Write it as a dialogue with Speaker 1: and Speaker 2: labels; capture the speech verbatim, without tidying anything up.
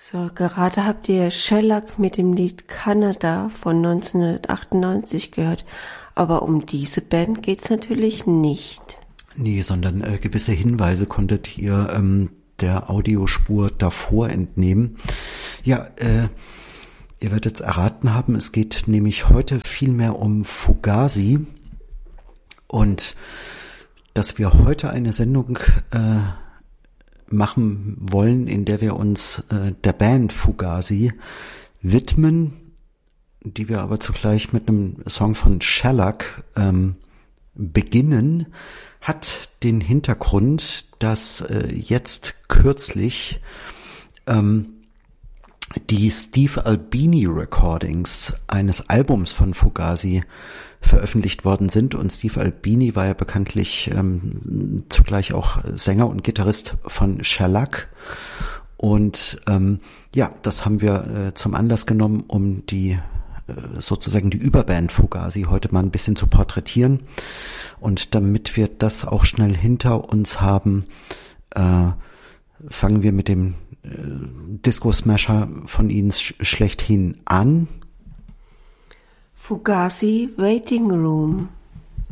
Speaker 1: So, gerade habt ihr Shellac mit dem Lied Canada von neunzehnhundertachtundneunzig gehört, aber um diese Band geht's natürlich nicht.
Speaker 2: Nee, sondern äh, gewisse Hinweise konntet ihr ähm, der Audiospur davor entnehmen. Ja, äh, ihr werdet es erraten haben, es geht nämlich heute viel mehr um Fugazi und dass wir heute eine Sendung äh, machen wollen, in der wir uns äh, der Band Fugazi widmen, die wir aber zugleich mit einem Song von Shellac ähm, beginnen, hat den Hintergrund, dass äh, jetzt kürzlich ähm, die Steve Albini Recordings eines Albums von Fugazi veröffentlicht worden sind und Steve Albini war ja bekanntlich ähm, zugleich auch Sänger und Gitarrist von Shellac und ähm, ja, das haben wir äh, zum Anlass genommen, um die äh, sozusagen die Überband Fugazi heute mal ein bisschen zu porträtieren und damit wir das auch schnell hinter uns haben, äh, fangen wir mit dem äh, Disco-Smasher von ihnen sch- schlechthin an.
Speaker 1: Fugazi Waiting Room.